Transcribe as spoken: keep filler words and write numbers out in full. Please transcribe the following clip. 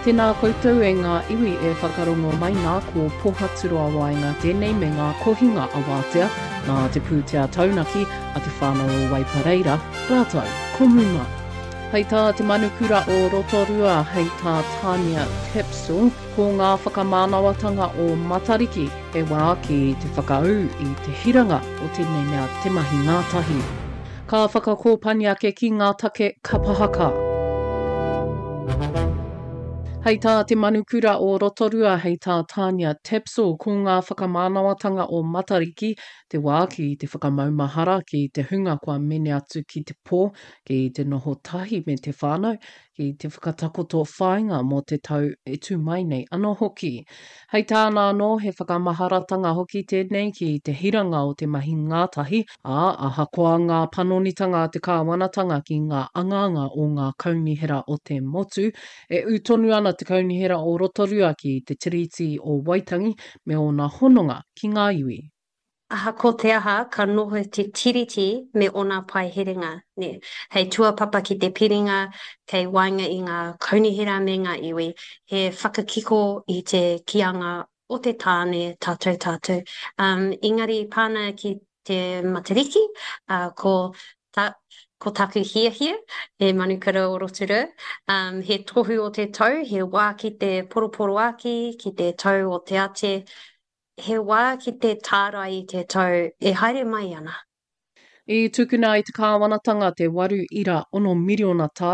Tēnā koutou e ngā iwi e whakarongo mai ngā ko pohaturoa waenga tēnei me ngā kohinga a wātea, nā te pūtea taunaki a te whānau o Waipareira, rātou, komuma. Hei tā te manukura o Rotorua, hei tā Tania Tepso, ko ngā whakamānawatanga o Matariki, e wā ki te whakau i te hiranga o tēnei mea te mahi ngātahi. Ka whakakōpani ake ki ngā take kapahaka. Hei tā te manukura o Rotorua, hei tā Tania Tepso, ko ngā whakamānawatanga o Matariki, te wā ki te whakamaumahara ki te hunga kua mene atu ki te pō, ki te noho tahi me te whānau, ki te whakatakoto whāinga mō te tau e tū mai nei anō hoki. Hei tāna anō he whakamaharatanga hoki tēnei ki te hiranga o te mahi ngātahi, a ahakoa ngā panonitanga te kāwanatanga ki ngā anganga o ngā kaunihera o te motu, e utonu ana te kaunihera o Rotorua ki te tiriti o Waitangi me o ngā hononga ki ngā iwi. Aha ko te aha ka noho te tiriti me ona pai herenga. Ne. Hei tuapapa ki te piringa, kei wainga i ngā kaunihera me ngā iwi, he whakakiko i te kianga o te tāne tātou tātou. Um, ingari pāna ki te Matariki, uh, ko, ta, ko taku hiahia, he manukara o Rotorua. Um, he tohu o te tau, he wā ki te poroporo aki, ki te tau o te ate, he wā ki te tāra i te tau, e haere mai ana. I tukuna i te kāwanatanga te waru ira ono miriona tā